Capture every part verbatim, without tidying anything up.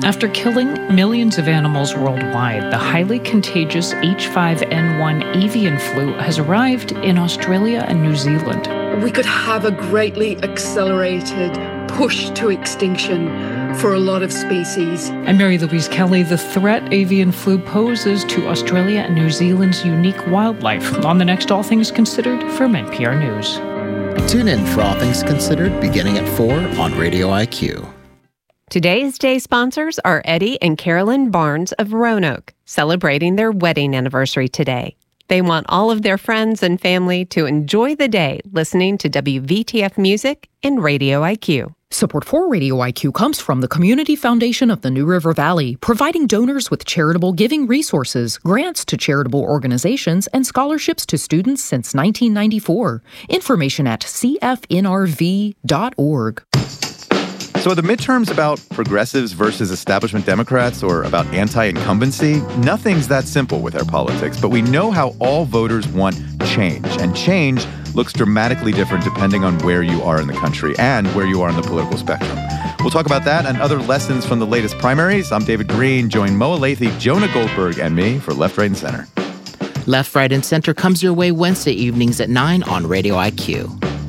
After killing millions of animals worldwide, the highly contagious H five N one avian flu has arrived in Australia and New Zealand. We could have a greatly accelerated push to extinction for a lot of species. I'm Mary Louise Kelly. The threat avian flu poses to Australia and New Zealand's unique wildlife. On the next All Things Considered from N P R News. Tune in for All Things Considered beginning at four on Radio I Q. Today's day sponsors are Eddie and Carolyn Barnes of Roanoke, celebrating their wedding anniversary today. They want all of their friends and family to enjoy the day listening to W V T F Music and Radio I Q. Support for Radio I Q comes from the Community Foundation of the New River Valley, providing donors with charitable giving resources, grants to charitable organizations, and scholarships to students since nineteen ninety-four. Information at c f n r v dot org. So are the midterms about progressives versus establishment Democrats or about anti-incumbency? Nothing's that simple with our politics, but we know how all voters want change, and change looks dramatically different depending on where you are in the country and where you are in the political spectrum. We'll talk about that and other lessons from the latest primaries. I'm David Green. Join Mo Alathe, Jonah Goldberg, and me for Left, Right, and Center. Left, Right, and Center comes your way Wednesday evenings at nine on Radio I Q.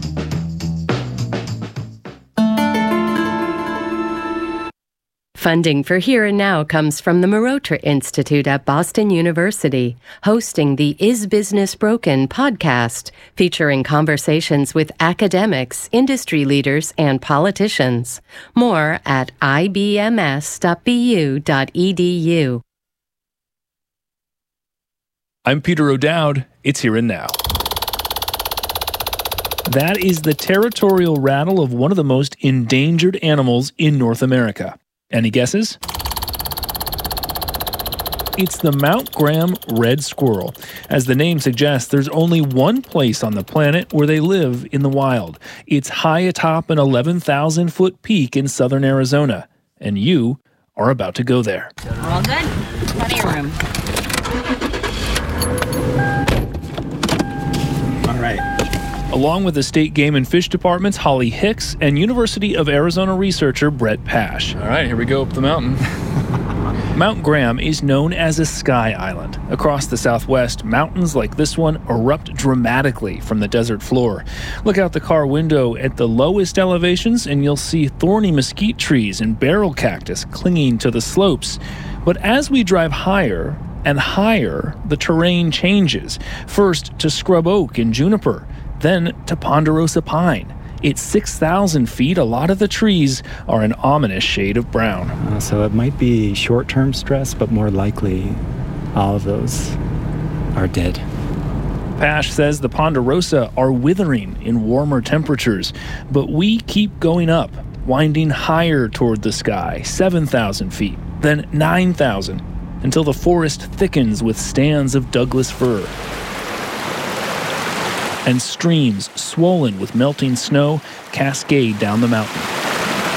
Funding for Here and Now comes from the Marotra Institute at Boston University, hosting the Is Business Broken podcast, featuring conversations with academics, industry leaders, and politicians. More at i b m s dot b u dot e d u. I'm Peter O'Dowd. It's Here and Now. That is the territorial rattle of one of the most endangered animals in North America. Any guesses? It's the Mount Graham red squirrel. As the name suggests, there's only one place on the planet where they live in the wild. It's high atop an eleven thousand foot peak in southern Arizona, and you are about to go there. We're all good. Plenty of room. All right. Along with the State Game and Fish Department's Holly Hicks and University of Arizona researcher Brett Pash. All right, here we go up the mountain. Mount Graham is known as a sky island. Across the southwest, mountains like this one erupt dramatically from the desert floor. Look out the car window at the lowest elevations and you'll see thorny mesquite trees and barrel cactus clinging to the slopes. But as we drive higher and higher, the terrain changes. First to scrub oak and juniper, then to ponderosa pine. It's six thousand feet. A lot of the trees are an ominous shade of brown. Uh, so it might be short-term stress, but more likely all of those are dead. Pash says the ponderosa are withering in warmer temperatures, but we keep going up, winding higher toward the sky, seven thousand feet, then nine thousand, until the forest thickens with stands of Douglas fir. And streams swollen with melting snow cascade down the mountain.